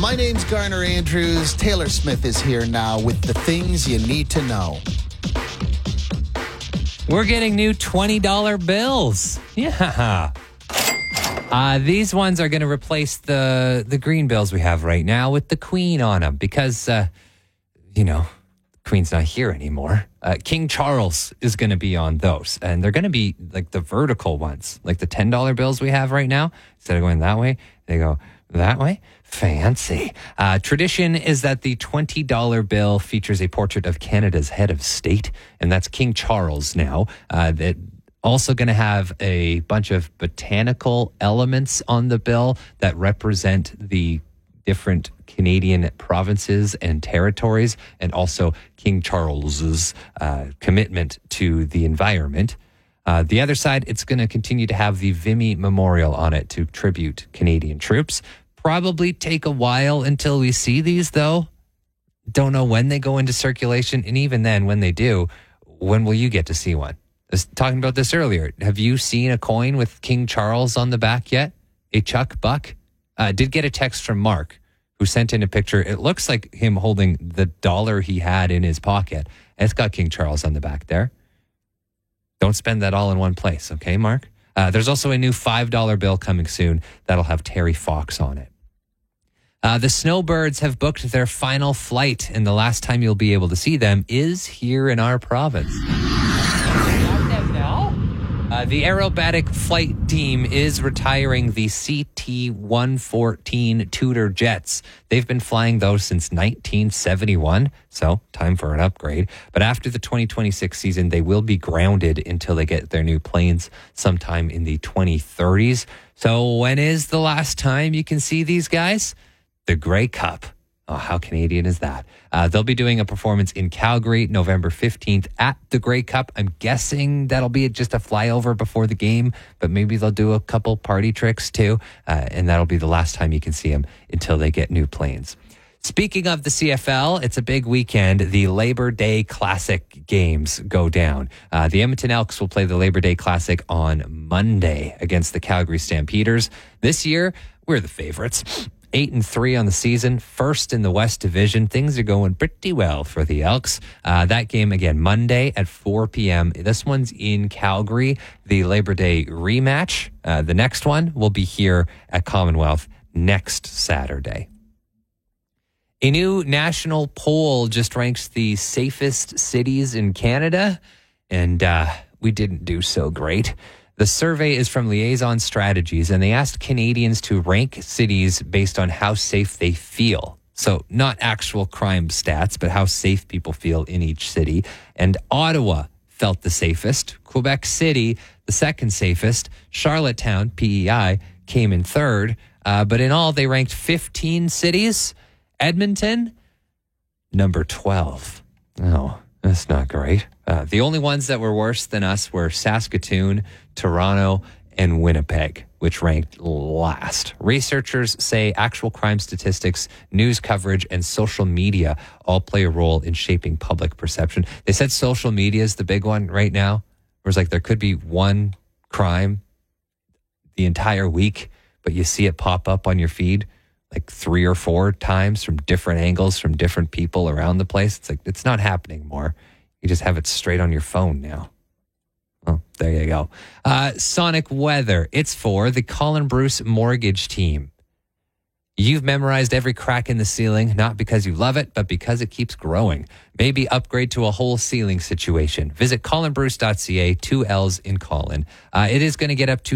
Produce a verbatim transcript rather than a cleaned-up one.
My name's Garner Andrews. Taylor Smith is here now with the things you need to know. We're getting new twenty dollar bills. Yeah. Uh, these ones are going to replace the, the green bills we have right now with the Queen on them because, uh, you know, Queen's not here anymore. Uh, King Charles is going to be on those. And they're going to be like the vertical ones, like the ten dollar bills we have right now. Instead of going that way, they go that way. Fancy. Uh, tradition is that the twenty dollar bill features a portrait of Canada's head of state, and that's King Charles now. Uh, that also going to have a bunch of botanical elements on the bill that represent the different Canadian provinces and territories, and also King Charles's uh, commitment to the environment. Uh, the other side, it's going to continue to have the Vimy Memorial on it to tribute Canadian troops. Probably take a while until we see these, though. Don't know when they go into circulation. And even then, when they do, when will you get to see one? I was talking about this earlier. Have you seen a coin with King Charles on the back yet? A Chuck Buck? I uh, did get a text from Mark, who sent in a picture. It looks like him holding the dollar he had in his pocket. And it's got King Charles on the back there. Don't spend that all in one place, okay, Mark? Uh, there's also a new five dollar bill coming soon that'll have Terry Fox on it. Uh, the Snowbirds have booked their final flight, and the last time you'll be able to see them is here in our province. Uh, the aerobatic flight team is retiring the C T one fourteen Tudor jets. They've been flying those since nineteen seventy-one, so time for an upgrade. But after the twenty twenty-six season, they will be grounded until they get their new planes sometime in the twenty thirties. So when is the last time you can see these guys? The Grey Cup. Oh, how Canadian is that? Uh, they'll be doing a performance in Calgary November fifteenth at the Grey Cup. I'm guessing that'll be just a flyover before the game, but maybe they'll do a couple party tricks too, uh, and that'll be the last time you can see them until they get new planes. Speaking of the C F L, it's a big weekend. The Labor Day Classic games go down. Uh, the Edmonton Elks will play the Labor Day Classic on Monday against the Calgary Stampeders. This year, we're the favorites. Eight and three on the season, first in the West Division. Things are going pretty well for the Elks. Uh, that game again Monday at four p.m. This one's in Calgary. The Labor Day rematch. Uh, the next one will be here at Commonwealth next Saturday. A new national poll just ranks the safest cities in Canada, and uh, we didn't do so great. The survey is from Liaison Strategies, and they asked Canadians to rank cities based on how safe they feel. So not actual crime stats, but how safe people feel in each city. And Ottawa felt the safest. Quebec City, the second safest. Charlottetown, P E I, came in third. Uh, but in all, they ranked fifteen cities. Edmonton, number twelve. Oh, that's not great. Uh, the only ones that were worse than us were Saskatoon, Toronto, and Winnipeg, which ranked last. Researchers say actual crime statistics, news coverage, and social media all play a role in shaping public perception. They said social media is the big one right now. Where it's like there could be one crime the entire week, but you see it pop up on your feed like three or four times from different angles, from different people around the place. It's like, it's not happening more. You just have it straight on your phone now. Well, there you go. Uh, Sonic weather. It's for the Colin Bruce Mortgage Team. You've memorized every crack in the ceiling, not because you love it, but because it keeps growing. Maybe upgrade to a whole ceiling situation. Visit colin bruce dot c a, two L's in Colin. Uh, it is going to get up to